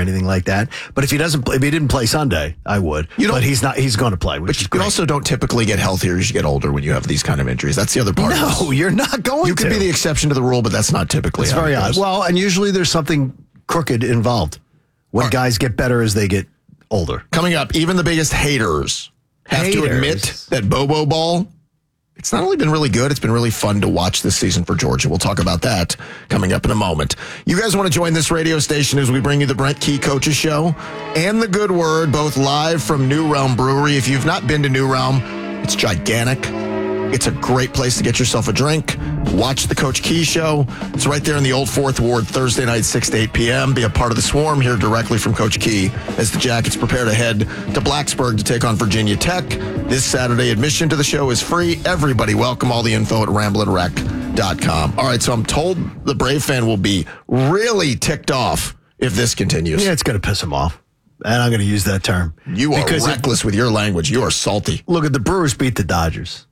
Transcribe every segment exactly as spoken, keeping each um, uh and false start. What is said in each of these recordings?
anything like that. But if he doesn't, if he didn't play Sunday, I would. You but he's not. He's going to play. Which but is you great. also don't typically get healthier as you get older when you have these kind of injuries. That's the other part. No, of this. you're not going. You to. could be the exception to the rule, but that's not typically. It's how very it odd. goes. Well, and usually there's something crooked involved when right. guys get better as they get older. Coming up, even the biggest haters have haters. to admit that Bobo ball. It's not only been really good, it's been really fun to watch this season for Georgia. We'll talk about that coming up in a moment. You guys want to join this radio station as we bring you the Brent Key Coaches Show and The Good Word, both live from New Realm Brewery. If you've not been to New Realm, it's gigantic. It's a great place to get yourself a drink. Watch the Coach Key Show. It's right there in the Old Fourth Ward, Thursday night, six to eight p.m. Be a part of the swarm here directly from Coach Key as the Jackets prepare to head to Blacksburg to take on Virginia Tech. This Saturday, admission to the show is free. Everybody welcome. All the info at ramblin' rec dot com. All right, so I'm told the Brave fan will be really ticked off if this continues. Yeah, it's going to piss him off. And I'm going to use that term. You are because reckless it, with your language. You are salty. Look, at the Brewers beat the Dodgers.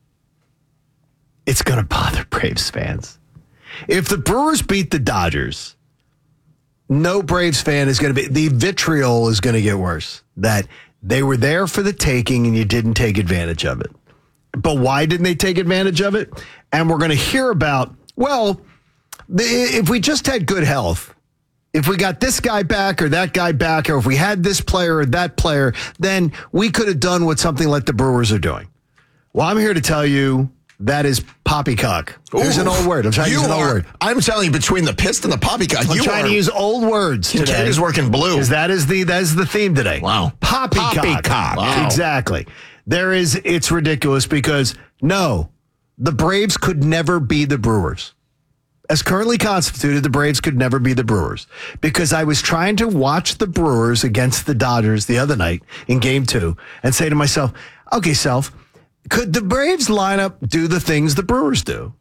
It's going to bother Braves fans. If the Brewers beat the Dodgers, no Braves fan is going to be, the vitriol is going to get worse. That they were there for the taking and you didn't take advantage of it. But why didn't they take advantage of it? And we're going to hear about, well, the, if we just had good health, if we got this guy back or that guy back, or if we had this player or that player, then we could have done what something like the Brewers are doing. Well, I'm here to tell you, that is poppycock. There's an old word. I'm trying to use an old word. I'm telling you, between the pissed and the poppycock, I'm you trying are, to use old words today. Kid is working blue. Because that is the that is the theme today. Wow. Poppycock. Poppycock. Wow. Exactly. There is, it's ridiculous because, no, the Braves could never be the Brewers. As currently constituted, the Braves could never be the Brewers. Because I was trying to watch the Brewers against the Dodgers the other night in game two and say to myself, okay, self, could the Braves lineup do the things the Brewers do?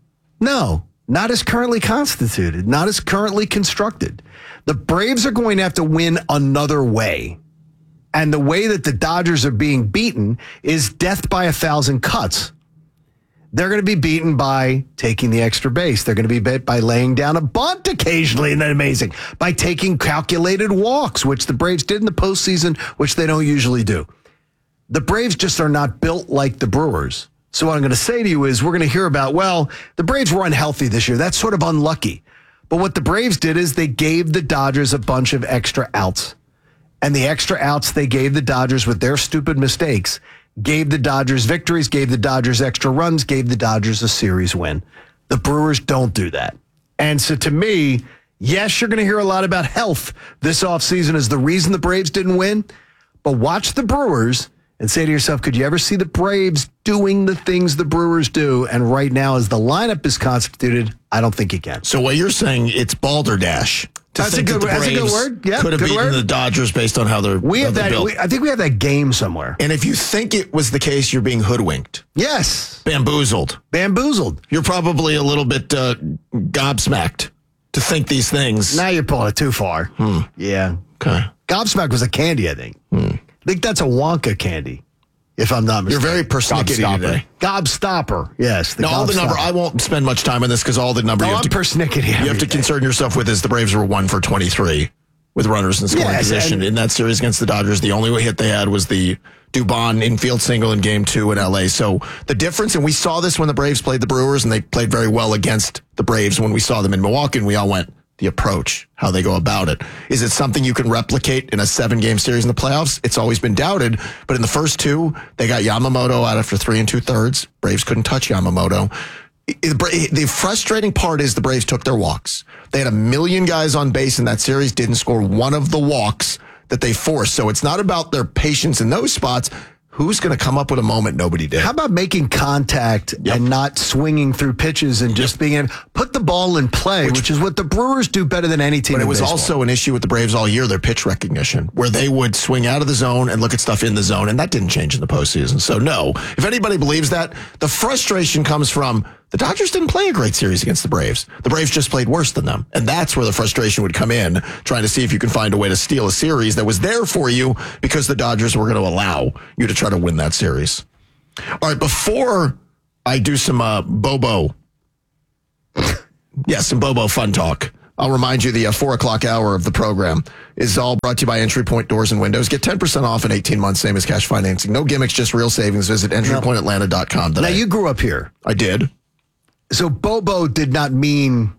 No, not as currently constituted, not as currently constructed. The Braves are going to have to win another way. And the way that the Dodgers are being beaten is death by a thousand cuts. They're going to be beaten by taking the extra base. They're going to be beat by laying down a bunt occasionally, and then amazing, by taking calculated walks, which the Braves did in the postseason, which they don't usually do. The Braves just are not built like the Brewers. So what I'm going to say to you is we're going to hear about, well, the Braves were unhealthy this year. That's sort of unlucky. But what the Braves did is they gave the Dodgers a bunch of extra outs. And the extra outs they gave the Dodgers with their stupid mistakes gave the Dodgers victories, gave the Dodgers extra runs, gave the Dodgers a series win. The Brewers don't do that. And so to me, yes, you're going to hear a lot about health this offseason as the reason the Braves didn't win. But watch the Brewers and say to yourself, could you ever see the Braves doing the things the Brewers do? And right now, as the lineup is constituted, I don't think you can. So what you're saying, it's balderdash. To That's, a think good, that the that's a good Braves word. Yeah, could have good beaten word. the Dodgers based on how they're, we how have they're that. built. We, I think we have that game somewhere. And if you think it was the case, you're being hoodwinked. Yes. Bamboozled. Bamboozled. You're probably a little bit uh, gobsmacked to think these things. Now you're pulling it too far. Hmm. Yeah. Okay. Gobsmack was a candy, I think. Hmm. I think that's a Wonka candy, if I'm not mistaken. You're very persnickety today. Gobstopper. Yes. No, all the number, I won't spend much time on this because all the number no, you have, I'm to, persnickety you have to concern yourself with is the Braves were one for twenty-three with runners in scoring yes, position. In that series against the Dodgers, the only hit they had was the Dubon infield single in game two in L A. So the difference, and we saw this when the Braves played the Brewers, and they played very well against the Braves when we saw them in Milwaukee, and we all went, the approach, how they go about it. Is it something you can replicate in a seven-game series in the playoffs? It's always been doubted, but in the first two, they got Yamamoto out after three and two-thirds. Braves couldn't touch Yamamoto. The frustrating part is the Braves took their walks. They had a million guys on base in that series, didn't score one of the walks that they forced. So it's not about their patience in those spots. Who's going to come up with a moment nobody did? How about making contact yep. and not swinging through pitches and just yep. being able to put the ball in play, which, which is what the Brewers do better than any team But in it was baseball. Also an issue with the Braves all year, their pitch recognition, where they would swing out of the zone and look at stuff in the zone, and that didn't change in the postseason. So, no, if anybody believes that, the frustration comes from the Dodgers didn't play a great series against the Braves. The Braves just played worse than them. And that's where the frustration would come in, trying to see if you can find a way to steal a series that was there for you because the Dodgers were going to allow you to try to win that series. All right, before I do some uh, Bobo, yes, some Bobo fun talk, I'll remind you the uh, four o'clock hour of the program is all brought to you by Entry Point Doors and Windows. Get ten percent off in eighteen months, same as cash financing. No gimmicks, just real savings. Visit entry point atlanta dot com today. Now, you grew up here. I did. So Bobo did not mean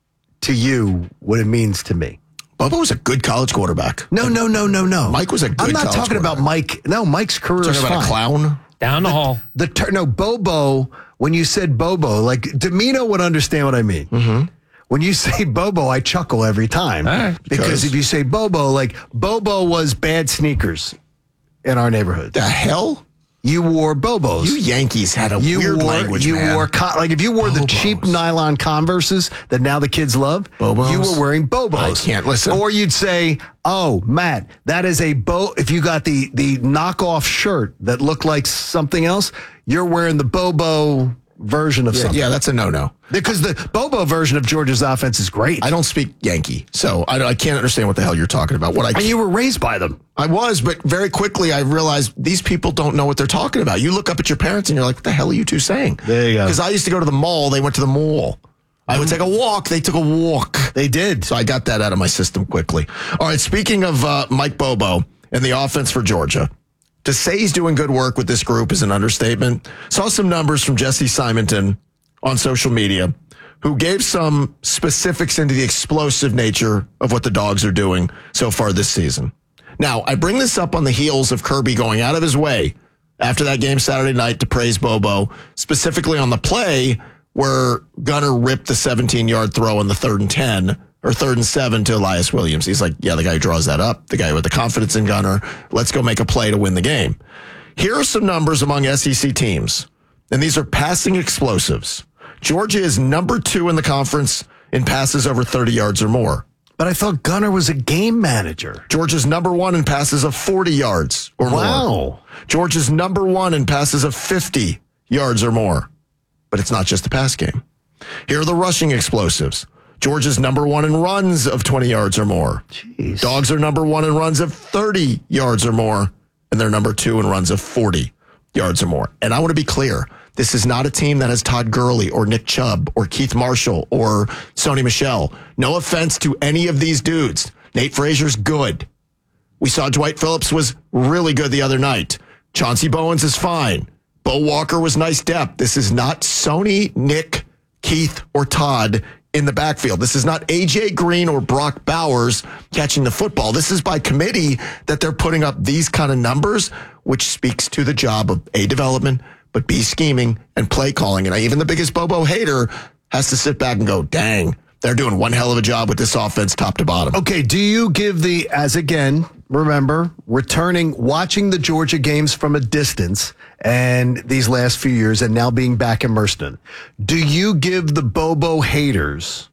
to you what it means to me. Bobo was a good college quarterback. No, no, no, no, no. Mike was a good I'm not college talking about Mike. No, Mike's career Talking is about fine. a clown? Down the hall. The ter- no Bobo. When you said Bobo, like Domino would understand what I mean. Mm-hmm. When you say Bobo, I chuckle every time right, because, because if you say Bobo, like Bobo was bad sneakers in our neighborhood. The hell? You wore Bobos. You Yankees had a You weird wore, language, You man. wore co- like if you wore the Bobos. cheap nylon Converses that now the kids love. Bobos? You were wearing Bobos. I can't listen. Or you'd say, "Oh, Matt, that is a bo." If you got the the knockoff shirt that looked like something else, you're wearing the Bobo version of yeah, something. yeah, that's a no-no. Because the Bobo version of Georgia's offense is great. I don't speak Yankee, so I, I can't understand what the hell you're talking about. What I and you were raised by them. I was, but very quickly I realized these people don't know what they're talking about. You look up at your parents and you're like, what the hell are you two saying? There you go. Because I used to go to the mall, they went to the mall. I would take a walk, they took a walk. They did. So I got that out of my system quickly. All right, speaking of uh, Mike Bobo and the offense for Georgia, to say he's doing good work with this group is an understatement. Saw some numbers from Jesse Simonton on social media, who gave some specifics into the explosive nature of what the Dogs are doing so far this season. Now, I bring this up on the heels of Kirby going out of his way after that game Saturday night to praise Bobo, specifically on the play where Gunner ripped the seventeen-yard throw on the third and ten, or third and seven to Elias Williams. He's like, yeah, the guy who draws that up, the guy with the confidence in Gunner, let's go make a play to win the game. Here are some numbers among S E C teams, and these are passing explosives. Georgia is number two in the conference in passes over thirty yards or more. But I thought Gunner was a game manager. Georgia's number one in passes of forty yards or Wow. more. Georgia's number one in passes of fifty yards or more. But it's not just the pass game. Here are the rushing explosives. Georgia's number one in runs of twenty yards or more. Jeez. Dogs are number one in runs of thirty yards or more, and they're number two in runs of forty yards or more. And I want to be clear. This is not a team that has Todd Gurley or Nick Chubb or Keith Marshall or Sony Michel. No offense to any of these dudes. Nate Frazier's good. We saw Dwight Phillips was really good the other night. Chauncey Bowens is fine. Bo Walker was nice depth. This is not Sony, Nick, Keith, or Todd in the backfield. This is not A J Green or Brock Bowers catching the football. This is by committee that they're putting up these kind of numbers, which speaks to the job of A, development, but B, scheming and play calling. And even the biggest Bobo hater has to sit back and go, dang, they're doing one hell of a job with this offense top to bottom. Okay, do you give the, as again, remember, returning, watching the Georgia games from a distance and these last few years and now being back immersed in, do you give the Bobo haters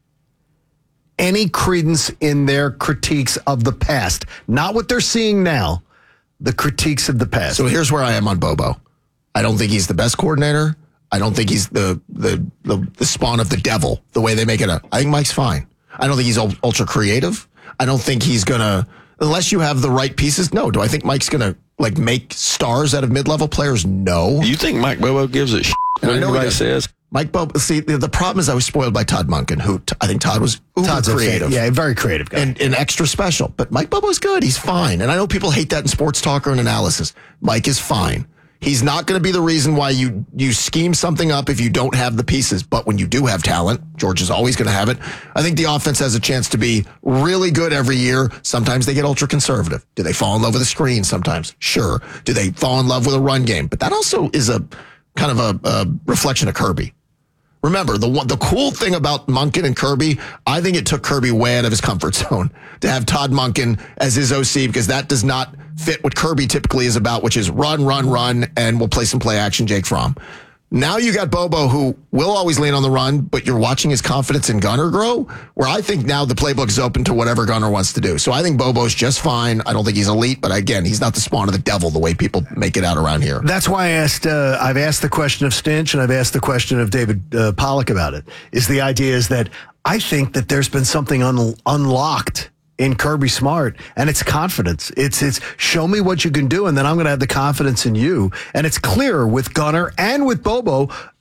any credence in their critiques of the past? Not what they're seeing now, the critiques of the past. So here's where I am on Bobo. I don't think he's the best coordinator. I don't think he's the the the, the spawn of the devil, the way they make it up. I think Mike's fine. I don't think he's ultra creative. I don't think he's going to, unless you have the right pieces. No. Do I think Mike's going to like make stars out of mid-level players? No. You think Mike Bobo gives a shit And what I know he anybody does. says? Mike Bobo, see, the, the problem is I was spoiled by Todd Monken, who t- I think Todd was uber Todd's a fan. creative. Yeah, very creative guy. And, and extra special. But Mike Bobo's good. He's fine. And I know people hate that in sports talk or in analysis. Mike is fine. He's not going to be the reason why you, you scheme something up if you don't have the pieces. But when you do have talent, George is always going to have it. I think the offense has a chance to be really good every year. Sometimes they get ultra conservative. Do they fall in love with a screen sometimes? Sure. Do they fall in love with a run game? But that also is a kind of a, a reflection of Kirby. Remember, the one, the cool thing about Monken and Kirby, I think it took Kirby way out of his comfort zone to have Todd Monken as his O C, because that does not fit what Kirby typically is about, which is run, run, run, and we'll play some play action, Jake Fromm. Now you got Bobo, who will always lean on the run, but you're watching his confidence in Gunner grow, where I think now the playbook is open to whatever Gunner wants to do. So I think Bobo's just fine. I don't think he's elite, but again, he's not the spawn of the devil the way people make it out around here. That's why I asked, uh, I've asked the question of Stinch and I've asked the question of David uh, Pollack about it. Is the idea is that I think that there's been something un- unlocked in Kirby Smart, and it's confidence. It's it's show me what you can do, and then I'm going to have the confidence in you. And it's clear with Gunner and with Bobo.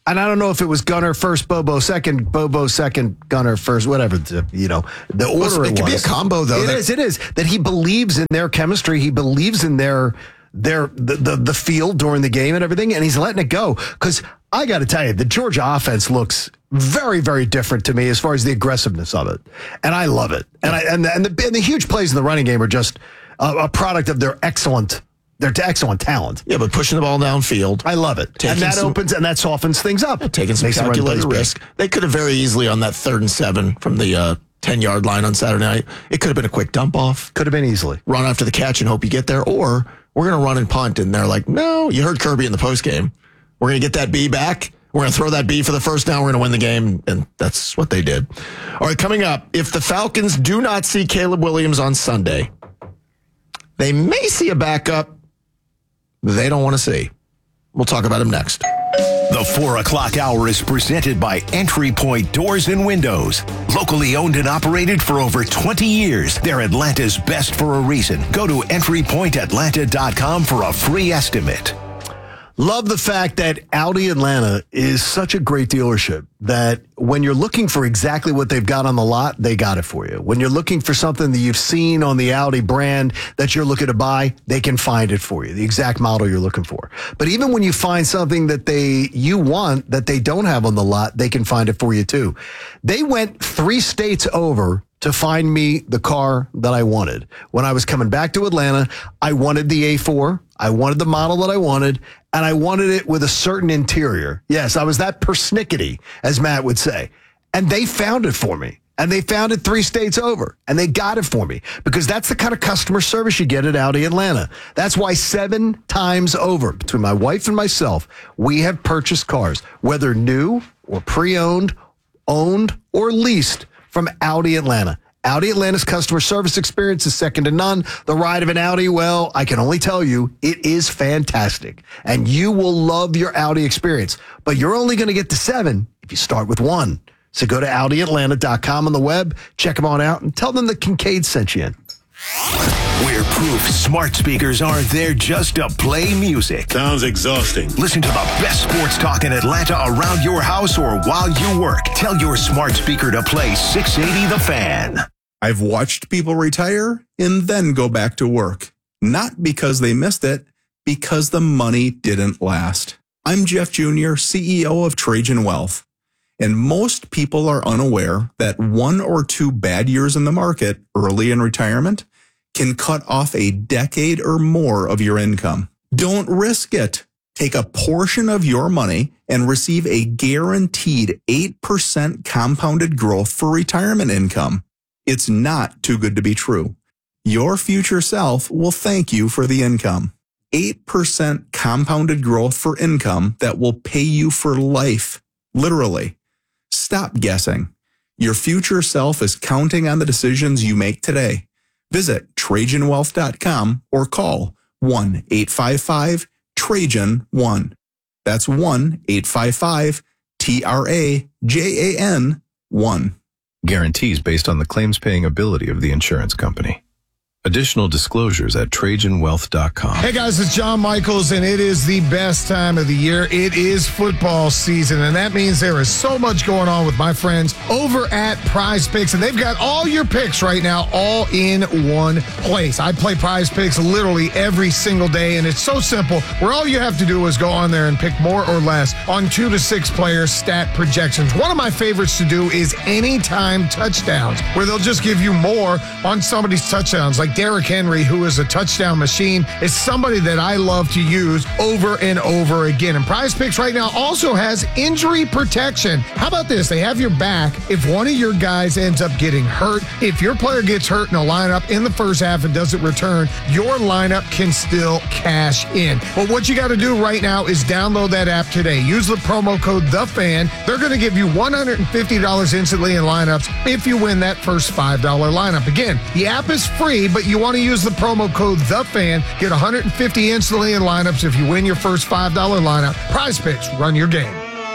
And I don't know if it was Gunner first, Bobo second, Bobo second, Gunner first, whatever, the, you know, the order well, it was. could be a combo, though. It that- is, it is. That he believes in their chemistry. He believes in their their the, the, the field during the game and everything, and he's letting it go. Because I got to tell you, the Georgia offense looks very, very different to me as far as the aggressiveness of it. And I love it. And, I, and, the, and, the, and the huge plays in the running game are just a, a product of their excellent They're excellent talent. Yeah, but pushing the ball downfield. I love it. Taking And that some- opens and that softens things up. Taking some Makes the run calculated plays risk. They could have very easily on that third and seven from the uh, ten-yard line on Saturday night. It could have been a quick dump off. Could have been easily. Run after the catch and hope you get there. Or we're going to run and punt. And they're like, no, you heard Kirby in the postgame. We're going to get that B back. We're going to throw that B for the first down. We're going to win the game. And that's what they did. All right, coming up, if the Falcons do not see Caleb Williams on Sunday, they may see a backup they don't want to see. We'll talk about him next. The four o'clock hour is presented by Entry Point Doors and Windows. Locally owned and operated for over twenty years. They're Atlanta's best for a reason. Go to entry point atlanta dot com for a free estimate. Love the fact that Audi Atlanta is such a great dealership that when you're looking for exactly what they've got on the lot, they got it for you. When you're looking for something that you've seen on the Audi brand that you're looking to buy, they can find it for you, the exact model you're looking for. But even when you find something that they you want that they don't have on the lot, they can find it for you too. They went three states over to find me the car that I wanted. When I was coming back to Atlanta, I wanted the A four. I wanted the model that I wanted, and I wanted it with a certain interior. Yes, I was that persnickety, as Matt would say. And they found it for me. And they found it three states over. And they got it for me. Because that's the kind of customer service you get at Audi Atlanta. That's why seven times over, between my wife and myself, we have purchased cars, whether new or pre-owned, owned, or leased, from Audi Atlanta. Audi Atlanta's customer service experience is second to none. The ride of an Audi, well, I can only tell you, it is fantastic. And you will love your Audi experience. But you're only going to get to seven if you start with one. So go to audi atlanta dot com on the web, check them on out, and tell them that Kincaid sent you in. We're proof smart speakers aren't there just to play music. Sounds exhausting. Listen to the best sports talk in Atlanta around your house or while you work. Tell your smart speaker to play six eighty The Fan. I've watched people retire and then go back to work. Not because they missed it, because the money didn't last. I'm Jeff Junior, C E O of Trajan Wealth. And most people are unaware that one or two bad years in the market early in retirement can cut off a decade or more of your income. Don't risk it. Take a portion of your money and receive a guaranteed eight percent compounded growth for retirement income. It's not too good to be true. Your future self will thank you for the income. eight percent compounded growth for income that will pay you for life. Literally. Stop guessing. Your future self is counting on the decisions you make today. Visit Trajan Wealth dot com or call one eight five five Trajan one. That's one eight five five T R A J A N one. Guarantees based on the claims paying ability of the insurance company. Additional disclosures at Trajan Wealth dot com. Hey guys, it's John Michaels, and it is the best time of the year. It is football season, and that means there is so much going on with my friends over at Prize Picks, and they've got all your picks right now all in one place. I play Prize Picks literally every single day, and it's so simple, where all you have to do is go on there and pick more or less on two to six player stat projections. One of my favorites to do is anytime touchdowns, where they'll just give you more on somebody's touchdowns, like Derrick Henry, who is a touchdown machine, is somebody that I love to use over and over again. And Prize Picks right now also has injury protection. How about this? They have your back if one of your guys ends up getting hurt. If your player gets hurt in a lineup in the first half and doesn't return, your lineup can still cash in. But what you got to do right now is download that app today. Use the promo code THEFAN. They're going to give you one hundred fifty dollars instantly in lineups if you win that first five dollar lineup. Again, the app is free, but you want to use the promo code THEFAN. Get one hundred fifty instantly in lineups if you win your first five dollar lineup. Prize Picks, run your game.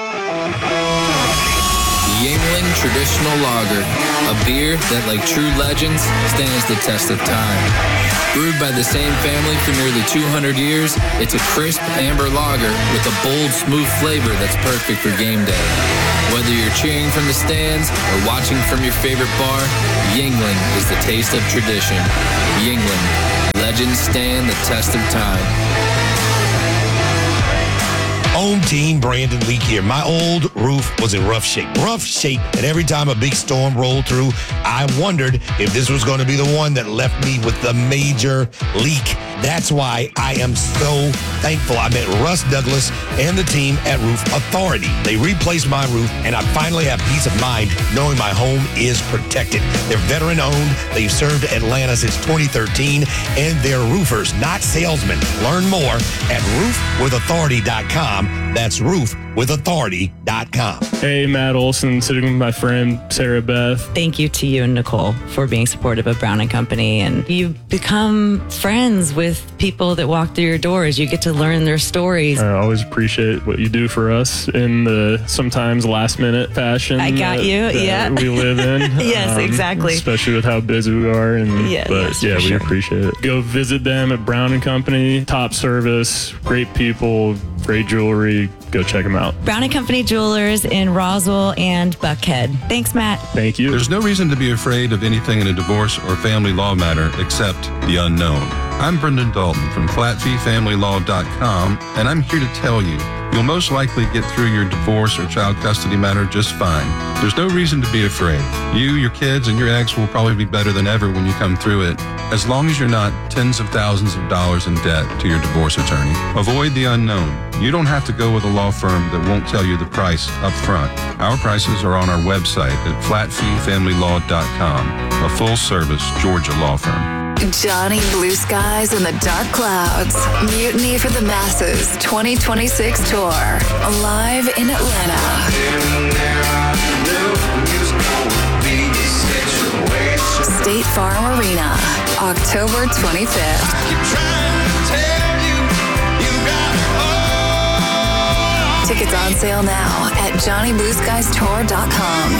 Yuengling Traditional Lager, a beer that, like true legends, stands the test of time. Brewed by the same family for nearly two hundred years, it's a crisp amber lager with a bold, smooth flavor that's perfect for game day. Whether you're cheering from the stands or watching from your favorite bar, Yingling is the taste of tradition. Yingling. Legends stand the test of time. Home team, Brandon Leak here. My old roof was in rough shape. Rough shape. And every time a big storm rolled through, I wondered if this was going to be the one that left me with the major leak. That's why I am so thankful I met Russ Douglas and the team at Roof Authority. They replaced my roof, and I finally have peace of mind knowing my home is protected. They're veteran-owned. They've served Atlanta since twenty thirteen, and they're roofers, not salesmen. Learn more at roof with authority dot com. That's roof with authority dot com. Hey, Matt Olson, sitting with my friend Sarah Beth. Thank you to you and Nicole for being supportive of Brown and Company. And you become friends with people that walk through your doors. You get to learn their stories. I always appreciate what you do for us in the sometimes last minute fashion. I got that, you, that yeah. we live in. Yes, um, exactly. Especially with how busy we are. And Yeah, but yes, yeah, for we sure. appreciate it. Go visit them at Brown and Company. Top service, great people, great jewelry. Go check them out. Brown and Company Jewelers in Roswell and Buckhead. Thanks, Matt. Thank you. There's no reason to be afraid of anything in a divorce or family law matter except the unknown. I'm Brendan Dalton from flat fee family law dot com, and I'm here to tell you, you'll most likely get through your divorce or child custody matter just fine. There's no reason to be afraid. You, your kids, and your ex will probably be better than ever when you come through it, as long as you're not tens of thousands of dollars in debt to your divorce attorney. Avoid the unknown. You don't have to go with a law firm that won't tell you the price up front. Our prices are on our website at flat fee family law dot com, a full-service Georgia law firm. Johnny Blue Skies and the Dark Clouds. Mutiny for the Masses twenty twenty-six tour. Live in Atlanta. State Farm Arena, October twenty-fifth. Tickets on sale now at johnny blue skies tour dot com.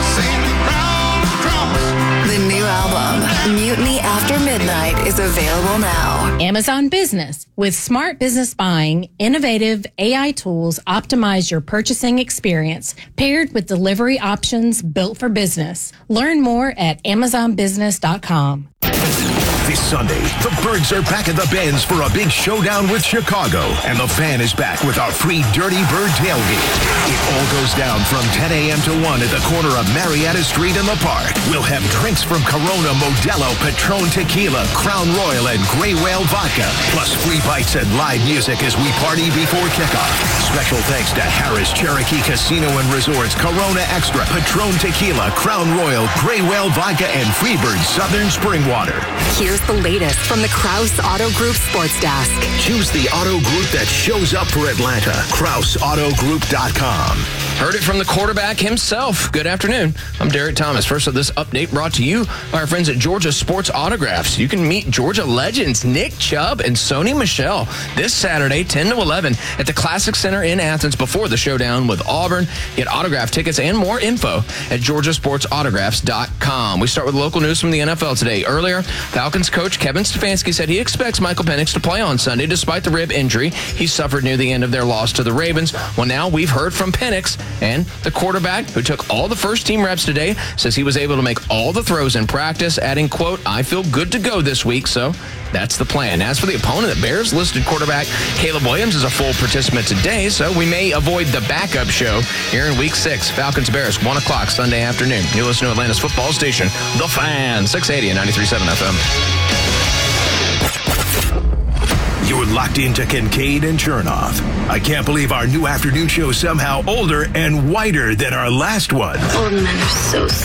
The new album, Mutiny After Midnight, is available now. Amazon Business. With smart business buying, innovative A I tools optimize your purchasing experience, paired with delivery options built for business. Learn more at amazon business dot com. This Sunday, the Birds are back at the Benz for a big showdown with Chicago, and the Fan is back with our free Dirty Bird tailgate. It all goes down from ten a.m. to one at the corner of Marietta Street in the park. We'll have drinks from Corona, Modelo, Patron Tequila, Crown Royal, and Grey Whale Vodka, plus free bites and live music as we party before kickoff. Special thanks to Harris Cherokee Casino and Resorts, Corona Extra, Patron Tequila, Crown Royal, Grey Whale Vodka, and Freebird Southern Spring Water. Here's the latest from the Kraus Auto Group Sports Desk. Choose the auto group that shows up for Atlanta. Kraus Auto Group dot com. Heard it from the quarterback himself. Good afternoon. I'm Derek Thomas. First of this update brought to you by our friends at Georgia Sports Autographs. You can meet Georgia legends Nick Chubb and Sony Michel this Saturday, ten to eleven, at the Classic Center in Athens before the showdown with Auburn. Get autograph tickets and more info at georgia sports autographs dot com. We start with local news from the N F L today. Earlier, Falcons coach Kevin Stefanski said he expects Michael Penix to play on Sunday despite the rib injury he suffered near the end of their loss to the Ravens. Well, now we've heard from Penix, and the quarterback, who took all the first team reps today, says he was able to make all the throws in practice, adding, quote, "I feel good to go this week," so that's the plan. As for the opponent, the Bears listed quarterback Caleb Williams as a full participant today, so we may avoid the backup show here in week six. Falcons Bears, one o'clock Sunday afternoon. You listen to Atlanta's football station, The Fan, six eighty and ninety-three point seven F M. You're locked into Kincaid and Chernoff. I can't believe our new afternoon show is somehow older and whiter than our last one. Old men are so